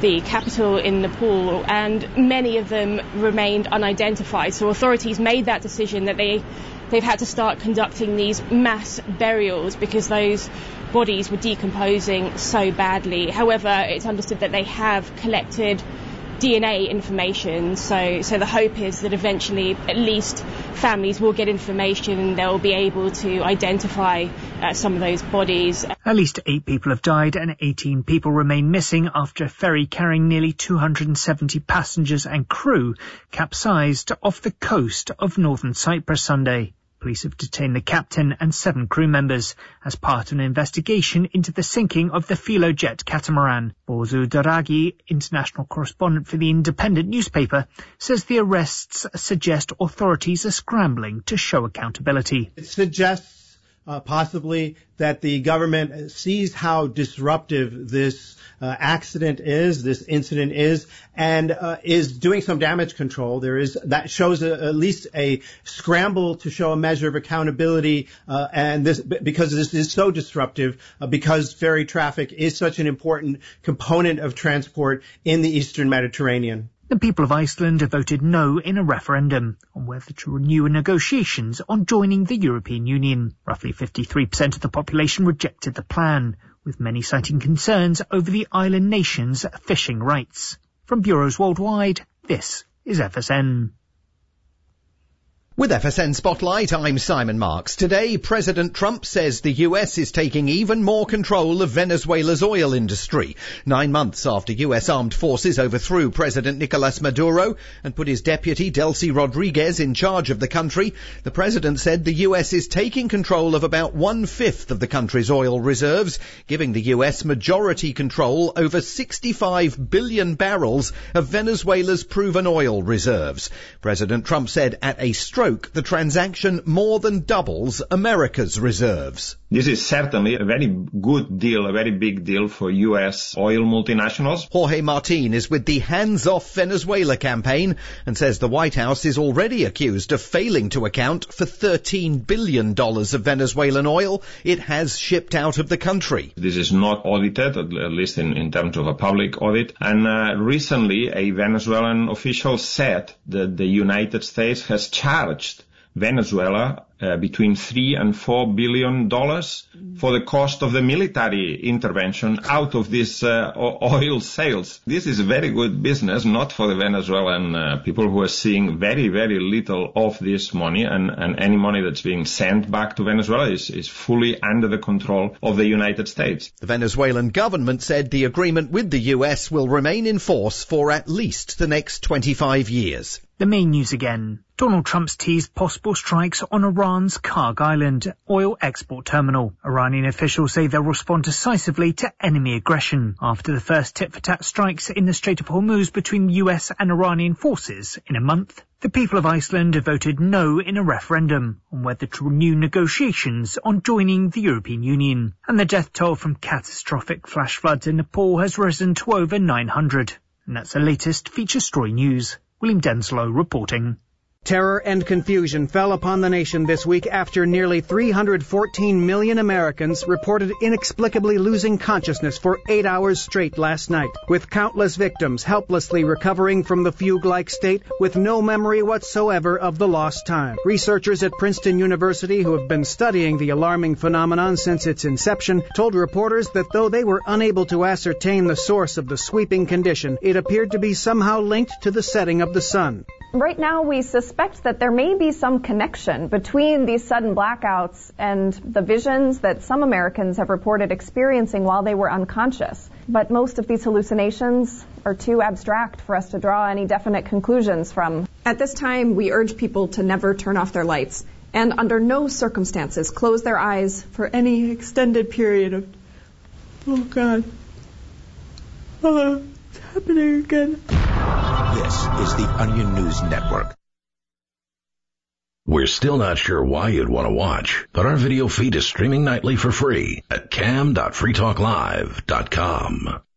the capital in Nepal, and many of them remained unidentified. So authorities made that decision that they've had to start conducting these mass burials because those bodies were decomposing so badly. However, it's understood that they have collected DNA information, so the hope is that eventually at least families will get information and they'll be able to identify some of those bodies. At least 8 people have died and 18 people remain missing after a ferry carrying nearly 270 passengers and crew capsized off the coast of northern Cyprus Sunday. Police have detained the captain and 7 crew members as part of an investigation into the sinking of the Filojet catamaran. Bozu Daragi, international correspondent for the Independent newspaper, says the arrests suggest authorities are scrambling to show accountability. It suggests possibly that the government sees how disruptive this accident is, this incident is, and is doing some damage control. That shows at least a scramble to show a measure of accountability, and this because this is so disruptive, because ferry traffic is such an important component of transport in the Eastern Mediterranean. The people of Iceland have voted no in a referendum on whether to renew negotiations on joining the European Union. Roughly 53% of the population rejected the plan, with many citing concerns over the island nation's fishing rights. From bureaus worldwide, this is FSN. With FSN Spotlight, I'm Simon Marks. Today, President Trump says the US is taking even more control of Venezuela's oil industry. 9 months after US armed forces overthrew President Nicolas Maduro and put his deputy, Delcy Rodriguez, in charge of the country, the president said the US is taking control of about 1/5 of the country's oil reserves, giving the US majority control over 65 billion barrels of Venezuela's proven oil reserves. President Trump said at a stroke, the transaction more than doubles America's reserves. This is certainly a very good deal, a very big deal for U.S. oil multinationals. Jorge Martin is with the Hands Off Venezuela campaign and says the White House is already accused of failing to account for $13 billion of Venezuelan oil it has shipped out of the country. This is not audited, at least in terms of a public audit. And recently, a Venezuelan official said that the United States has charged Venezuela between $3 and $4 billion for the cost of the military intervention out of these oil sales. This is very good business, not for the Venezuelan people who are seeing very, very little of this money, and any money that's being sent back to Venezuela is fully under the control of the United States. The Venezuelan government said the agreement with the US will remain in force for at least the next 25 years. The main news again. Donald Trump's teased possible strikes on Iran's Karg Island oil export terminal. Iranian officials say they'll respond decisively to enemy aggression after the first tit-for-tat strikes in the Strait of Hormuz between US and Iranian forces in a month. The people of Iceland have voted no in a referendum on whether to renew negotiations on joining the European Union. And the death toll from catastrophic flash floods in Nepal has risen to over 900. And that's the latest feature story news. William Denslow reporting. Terror and confusion fell upon the nation this week after nearly 314 million Americans reported inexplicably losing consciousness for 8 hours straight last night, with countless victims helplessly recovering from the fugue-like state with no memory whatsoever of the lost time. Researchers at Princeton University, who have been studying the alarming phenomenon since its inception, told reporters that though they were unable to ascertain the source of the sweeping condition, it appeared to be somehow linked to the setting of the sun. Right now, we suspect that there may be some connection between these sudden blackouts and the visions that some Americans have reported experiencing while they were unconscious. But most of these hallucinations are too abstract for us to draw any definite conclusions from. At this time, we urge people to never turn off their lights and under no circumstances close their eyes for any extended period of... Oh, God. Oh, it's happening again. This is the Onion News Network. We're still not sure why you'd want to watch, but our video feed is streaming nightly for free at cam.freetalklive.com.